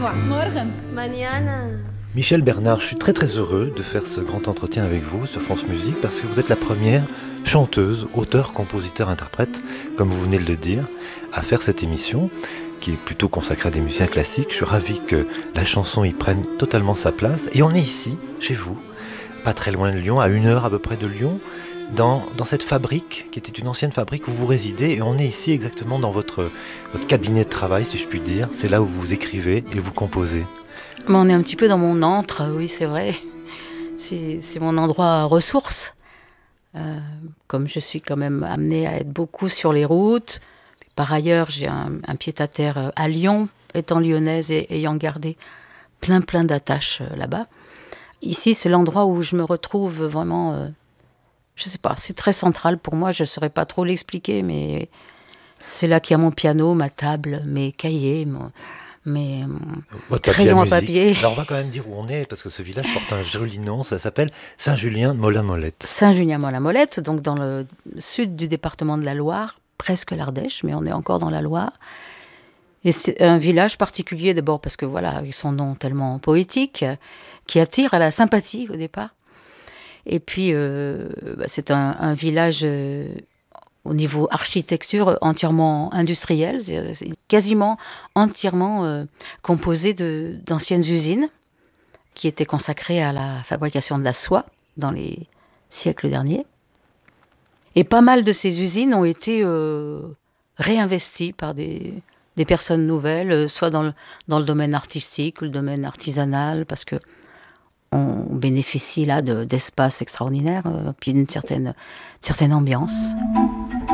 revoir. Morgen. Mañana. Michel Bernard, je suis très très heureux de faire ce grand entretien avec vous sur France Musique parce que vous êtes la première chanteuse, auteure, compositeur, interprète, comme vous venez de le dire, à faire cette émission qui est plutôt consacrée à des musiciens classiques. Je suis ravi que la chanson y prenne totalement sa place. Et on est ici, chez vous, pas très loin de Lyon, à 1 heure à peu près de Lyon, dans cette fabrique qui était une ancienne fabrique où vous résidez. Et on est ici exactement dans votre cabinet de travail, si je puis dire. C'est là où vous écrivez et vous composez. Mais on est un petit peu dans mon antre, oui, c'est vrai. C'est mon endroit ressource. Comme je suis quand même amenée à être beaucoup sur les routes. Par ailleurs, j'ai un pied-à-terre à Lyon, étant lyonnaise et ayant gardé plein d'attaches là-bas. Ici, c'est l'endroit où je me retrouve vraiment... je sais pas, c'est très central pour moi, je ne saurais pas trop l'expliquer, mais c'est là qu'il y a mon piano, ma table, mes cahiers, mes crayons à papier. Alors on va quand même dire où on est, parce que ce village porte un joli nom, ça s'appelle Saint-Julien-de-Molin-Molette. Saint-Julien-Molin-Molette, donc dans le sud du département de la Loire, presque l'Ardèche, mais on est encore dans la Loire. Et c'est un village particulier d'abord parce que voilà, avec son nom tellement poétique, qui attire à la sympathie au départ. Et puis c'est un village... au niveau architecture entièrement industrielle, c'est quasiment entièrement composé d'anciennes usines qui étaient consacrées à la fabrication de la soie dans les siècles derniers. Et pas mal de ces usines ont été réinvesties par des personnes nouvelles, soit dans le domaine artistique ou le domaine artisanal, parce que on bénéficie là d'espaces extraordinaires, puis d'une certaine ambiance.